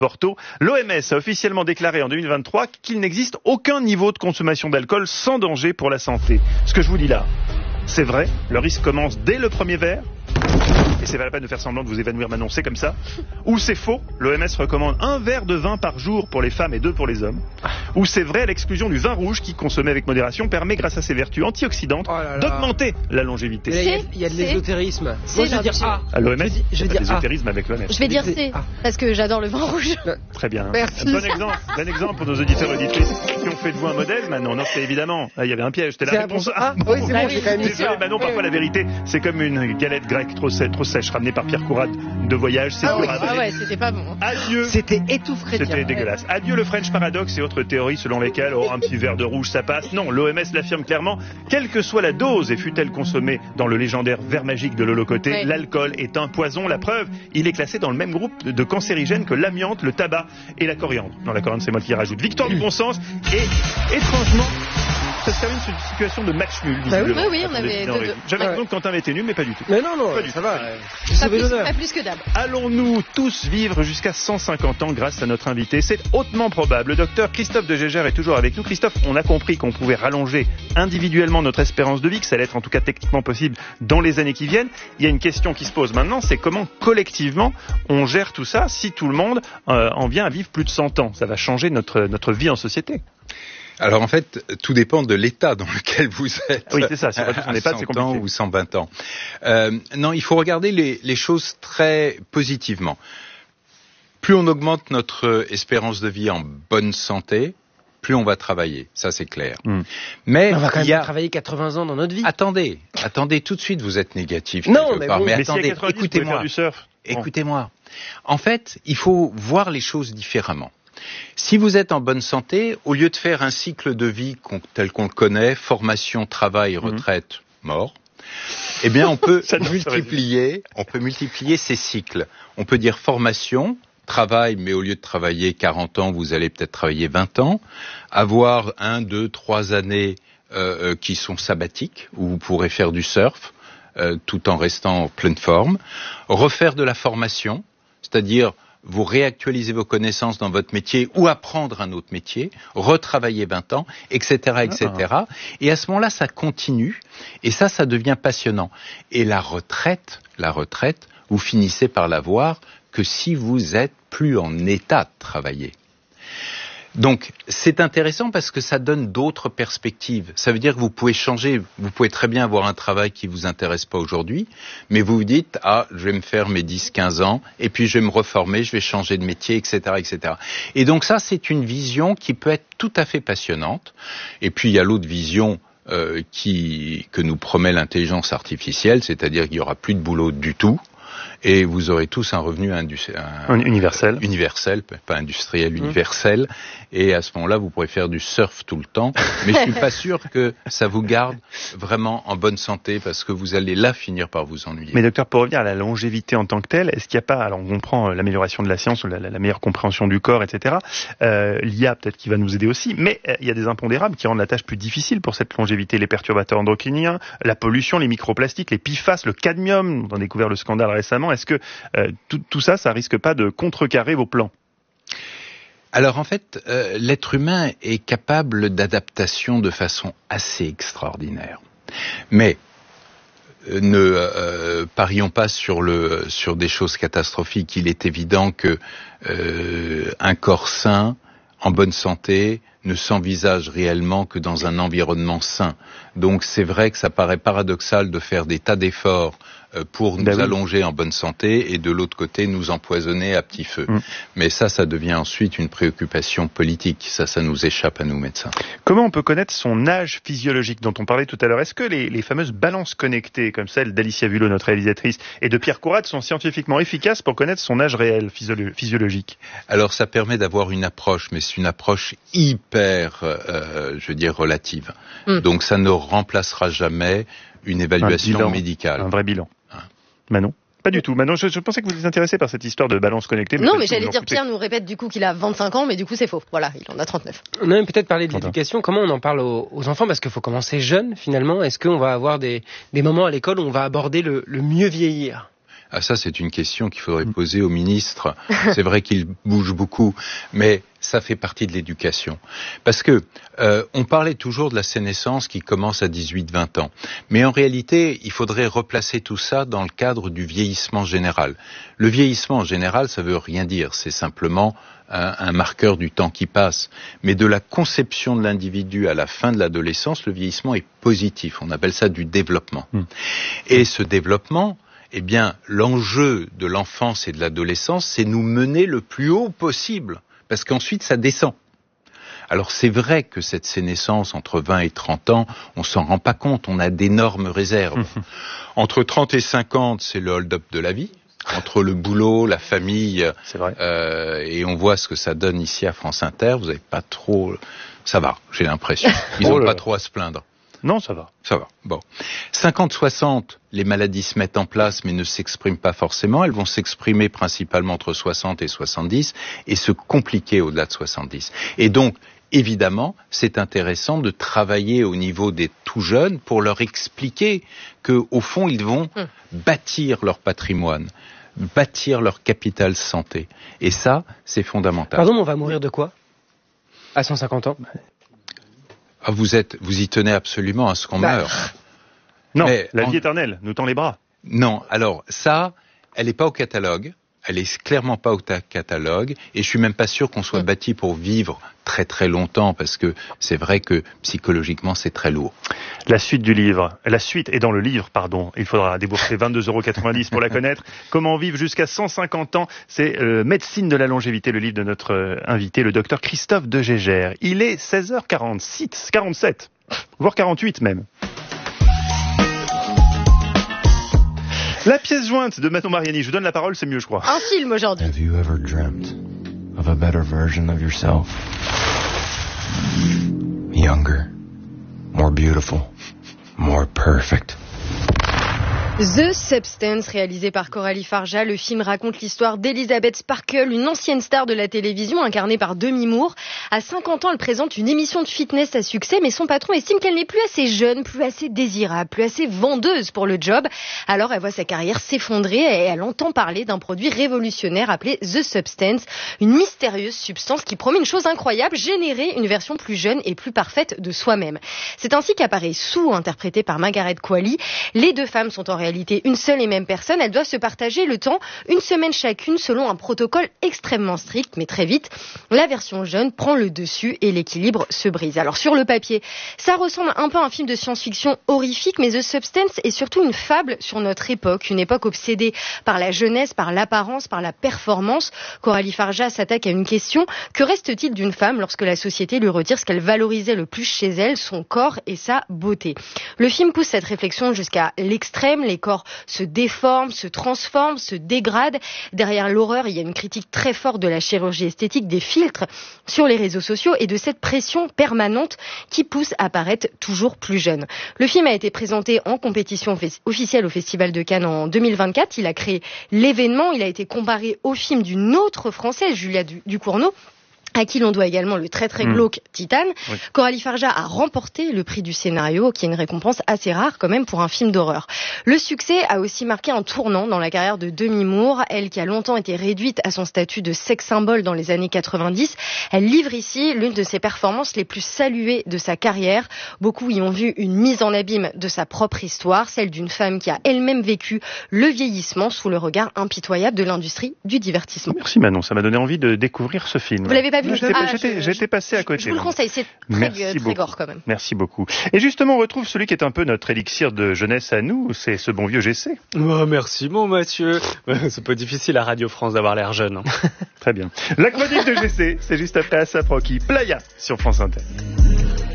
Porto, l'OMS a officiellement déclaré en 2023 qu'il n'existe aucun niveau de consommation d'alcool sans danger pour la santé. Ce que je vous dis là, c'est vrai, le risque commence dès le premier verre. Et c'est pas la peine de faire semblant de vous évanouir, Manon, c'est comme ça. Ou c'est faux, l'OMS recommande 1 verre de vin par jour pour les femmes et 2 pour les hommes. Ou c'est vrai, l'exclusion du vin rouge qui, consommé avec modération, permet, grâce à ses vertus antioxydantes, d'augmenter la longévité. Il y a de l'ésotérisme. Moi, je vais dire A. À l'OMS, je vais dire l'ésotérisme avec l'OMS. Je vais dire C, parce que j'adore le vin rouge. Très bien. Merci. Bon exemple pour nos auditeurs et auditrices qui ont fait de vous un modèle, Manon. Non, c'est évidemment, il y avait un piège, c'était la réponse A. Oui, c'est bon, j'ai quand même dit Désolé, Manon, parfois la vérité, c'est comme une galette grecque trop sèche ramenée par Pierre Courade de voyage, c'est pour Ah ouais, c'était pas bon. Adieu. C'était étouffé. C'était dégueulasse. Adieu le French Paradox et autres théories selon lesquelles un petit verre de rouge ça passe. Non, l'OMS l'affirme clairement, quelle que soit la dose et fût-elle consommée dans le légendaire verre magique de Lolo-Côté, l'alcool est un poison. La preuve, il est classé dans le même groupe de cancérigènes que l'amiante, le tabac et la coriandre. Non, la coriandre c'est moi qui rajoute. Victoire du bon sens et étrangement, ça se termine sur une situation de match nul. Oui, on avait 2-2. J'avais l'impression que Quentin était nul, mais pas du tout. Mais non, ça va. Pas plus que d'hab. Allons-nous tous vivre jusqu'à 150 ans grâce à notre invité? C'est hautement probable. Le docteur Christophe de Gégère est toujours avec nous. Christophe, on a compris qu'on pouvait rallonger individuellement notre espérance de vie, que ça allait être en tout cas techniquement possible dans les années qui viennent. Il y a une question qui se pose maintenant, c'est comment collectivement on gère tout ça si tout le monde en vient à vivre plus de 100 ans. Ça va changer notre vie en société. Alors en fait, tout dépend de l'état dans lequel vous êtes. Oui, c'est ça. Si on va tous en EHPAD, c'est compliqué. 100 ans ou 120 ans. Non, il faut regarder les choses très positivement. Plus on augmente notre espérance de vie en bonne santé, plus on va travailler. Ça, c'est clair. Mais on va quand même travailler 80 ans dans notre vie. Attendez, tout de suite, vous êtes négatif. Non, mais part. bon. Mais si attendez, à 90, écoutez-moi. Du surf. Écoutez-moi. En fait, il faut voir les choses différemment. Si vous êtes en bonne santé, au lieu de faire un cycle de vie tel qu'on le connaît, formation, travail, retraite, mort, eh bien on peut multiplier ces cycles. On peut dire formation, travail, mais au lieu de travailler 40 ans, vous allez peut-être travailler 20 ans, avoir 1, 2, 3 années qui sont sabbatiques, où vous pourrez faire du surf, tout en restant en pleine forme, refaire de la formation, c'est-à-dire vous réactualisez vos connaissances dans votre métier ou apprendre un autre métier, retravailler 20 ans, etc., etc. Et à ce moment-là, ça continue, et ça devient passionnant. Et la retraite, vous finissez par la voir que si vous êtes plus en état de travailler. Donc, c'est intéressant parce que ça donne d'autres perspectives. Ça veut dire que vous pouvez changer, vous pouvez très bien avoir un travail qui vous intéresse pas aujourd'hui, mais vous vous dites, je vais me faire mes 10-15 ans, et puis je vais me reformer, je vais changer de métier, etc., etc. Et donc ça, c'est une vision qui peut être tout à fait passionnante. Et puis, il y a l'autre vision que nous promet l'intelligence artificielle, c'est-à-dire qu'il y aura plus de boulot du tout. Et vous aurez tous un revenu universel, pas industriel, universel. Et à ce moment-là, vous pourrez faire du surf tout le temps. Mais je suis pas sûr que ça vous garde vraiment en bonne santé parce que vous allez là finir par vous ennuyer. Mais docteur, pour revenir à la longévité en tant que telle, est-ce qu'il n'y a pas, alors on comprend l'amélioration de la science, la meilleure compréhension du corps, etc. L'IA peut-être qui va nous aider aussi, mais il y a des impondérables qui rendent la tâche plus difficile pour cette longévité. Les perturbateurs endocriniens, la pollution, les microplastiques, les PFAS, le cadmium, on a découvert le scandale récemment. Est-ce que tout ça risque pas de contrecarrer vos plans? Alors en fait, l'être humain est capable d'adaptation de façon assez extraordinaire. Mais ne parions pas sur des choses catastrophiques. Il est évident que un corps sain, en bonne santé, ne s'envisage réellement que dans un environnement sain. Donc c'est vrai que ça paraît paradoxal de faire des tas d'efforts pour nous allonger en bonne santé et de l'autre côté nous empoisonner à petit feu. Mais ça devient ensuite une préoccupation politique. Ça nous échappe à nous médecins. Comment on peut connaître son âge physiologique dont on parlait tout à l'heure? Est-ce que les fameuses balances connectées, comme celle d'Alicia Vulot, notre réalisatrice, et de Pierre Courade, sont scientifiquement efficaces pour connaître son âge réel physiologique? Alors ça permet d'avoir une approche, mais c'est une approche hyper, relative. Donc ça ne remplacera jamais une évaluation médicale. Un vrai bilan. Manon? Pas du tout. Manon, je pensais que vous étiez intéressé par cette histoire de balance connectée. Non, mais j'allais dire, Pierre nous répète du coup qu'il a 25 ans, mais du coup c'est faux. Voilà, il en a 39. On a même peut-être parlé de l'éducation. Comment on en parle aux enfants? Parce qu'il faut commencer jeune, finalement. Est-ce qu'on va avoir des moments à l'école où on va aborder le mieux vieillir? Ah, ça, c'est une question qu'il faudrait poser au ministre. C'est vrai qu'il bouge beaucoup, mais ça fait partie de l'éducation. Parce que on parlait toujours de la sénescence qui commence à 18-20 ans. Mais en réalité, il faudrait replacer tout ça dans le cadre du vieillissement général. Le vieillissement en général, ça veut rien dire. C'est simplement un marqueur du temps qui passe. Mais de la conception de l'individu à la fin de l'adolescence, le vieillissement est positif. On appelle ça du développement. Et ce développement, eh bien, l'enjeu de l'enfance et de l'adolescence, c'est nous mener le plus haut possible. Parce qu'ensuite, ça descend. Alors, c'est vrai que cette sénescence, entre 20 et 30 ans, on s'en rend pas compte, on a d'énormes réserves. Entre 30 et 50, c'est le hold-up de la vie. Entre le boulot, la famille, c'est vrai. Et on voit ce que ça donne ici à France Inter, vous n'avez pas trop... Ça va, j'ai l'impression. Ils n'ont pas trop à se plaindre. Non, ça va. Ça va, bon. 50-60, les maladies se mettent en place mais ne s'expriment pas forcément. Elles vont s'exprimer principalement entre 60 et 70 et se compliquer au-delà de 70. Et donc, évidemment, c'est intéressant de travailler au niveau des tout jeunes pour leur expliquer qu'au fond, ils vont bâtir leur patrimoine, bâtir leur capital santé. Et ça, c'est fondamental. Pardon, mais on va mourir de quoi à 150 ans? Ah, vous y tenez absolument à ce qu'on meure. Non, mais la vie éternelle nous tend les bras. Non, alors ça, elle n'est pas au catalogue. Elle est clairement pas au catalogue. Et je suis même pas sûr qu'on soit bâti pour vivre très très longtemps, parce que c'est vrai que psychologiquement c'est très lourd. La suite est dans le livre, pardon. Il faudra débourser 22,90 € pour la connaître. Comment vivre jusqu'à 150 ans, c'est Médecine de la longévité, le livre de notre invité, le docteur Christophe de Gégère. Il est 16h47, voire 48 même. La pièce jointe de Manon Mariani. Je vous donne la parole, c'est mieux, je crois. Un film aujourd'hui. Have you ever dreamt of a better version of yourself? Younger, more beautiful, more perfect. The Substance, réalisé par Coralie Farja. Le film raconte l'histoire d'Elizabeth Sparkle, une ancienne star de la télévision incarnée par Demi Moore. À 50 ans, elle présente une émission de fitness à succès, mais son patron estime qu'elle n'est plus assez jeune, plus assez désirable, plus assez vendeuse pour le job. Alors, elle voit sa carrière s'effondrer et elle entend parler d'un produit révolutionnaire appelé The Substance, une mystérieuse substance qui promet une chose incroyable, générer une version plus jeune et plus parfaite de soi-même. C'est ainsi qu'apparaît Sue, interprétée par Margaret Qualley. Les deux femmes sont en réalité une seule et même personne. Elles doivent se partager le temps, une semaine chacune, selon un protocole extrêmement strict, mais très vite, la version jeune prend le dessus et l'équilibre se brise. Alors sur le papier, ça ressemble un peu à un film de science-fiction horrifique, mais The Substance est surtout une fable sur notre époque, une époque obsédée par la jeunesse, par l'apparence, par la performance. Coralie Farja s'attaque à une question: que reste-t-il d'une femme lorsque la société lui retire ce qu'elle valorisait le plus chez elle, son corps et sa beauté? Le film pousse cette réflexion jusqu'à l'extrême. Les corps se déforment, se transforment, se dégradent. Derrière l'horreur, il y a une critique très forte de la chirurgie esthétique, des filtres sur les réseaux sociaux et de cette pression permanente qui pousse à paraître toujours plus jeune. Le film a été présenté en compétition officielle au Festival de Cannes en 2024. Il a créé l'événement. Il a été comparé au film d'une autre Française, Julia Ducournau, à qui l'on doit également le très très glauque Titane. Oui. Coralie Farja a remporté le prix du scénario, qui est une récompense assez rare quand même pour un film d'horreur. Le succès a aussi marqué un tournant dans la carrière de Demi Moore, elle qui a longtemps été réduite à son statut de sex symbole dans les années 90. Elle livre ici l'une de ses performances les plus saluées de sa carrière. Beaucoup y ont vu une mise en abîme de sa propre histoire, celle d'une femme qui a elle-même vécu le vieillissement sous le regard impitoyable de l'industrie du divertissement. Merci Manon, ça m'a donné envie de découvrir ce film. Vous l'avez pas vu? J'étais passé à côté. Je vous le conseille, c'est très gore quand même. Merci beaucoup. Et justement, on retrouve celui qui est un peu notre élixir de jeunesse à nous, c'est ce bon vieux GC. Oh, merci mon Mathieu. C'est pas difficile à Radio France d'avoir l'air jeune. Hein. Très bien. La chronique de GC, c'est juste après Asap Rocky, Playa sur France Inter.